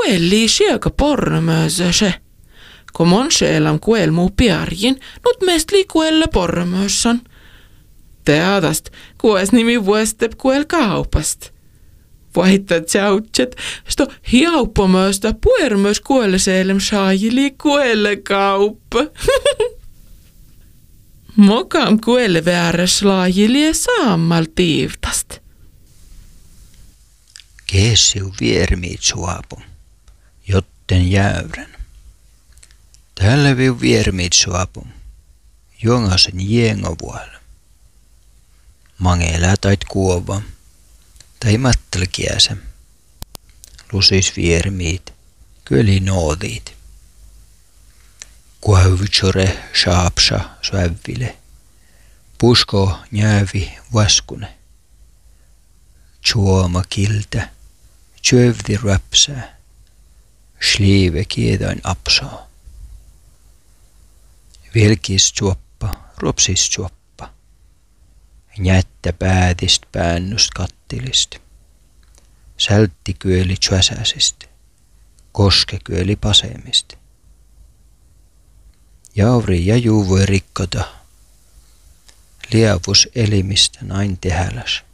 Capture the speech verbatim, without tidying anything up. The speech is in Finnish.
kuelli sielkä porramöösä se. Kun mon seelam kuel muu piarjin, nut mest lii kuelle porramöössän. Teadast, kues nimi vuostep kuel kaupast. Vaihtat säutset, sto hiaupomööstä puermöös kuelle seelem saajili kuelle kauppa. Mokam kuelle vääräs laajili saammal tiivtast. Keesiu viermiit suapu, jotten jäyrän. Tällä viu viermiit suapu, jongasen jengovuolla. Mange tait kuova, tai mattelkiäsä. Lusis viermiit, kyli noodiit. Kuavutsore saapsa suävvile. Pusko njäävi vaskune. Chuoma kiltä, tjövdi räpsää. Sliive kiedain apsaa. Vilkis juoppa, ropsis juoppa. Jättä päätist päännust kattilist. Sältti kyöli tjösäsist. Koske kyöli pasemist. Jauri ja juu voi rikkota. Liavus elimistä nain tehäläs.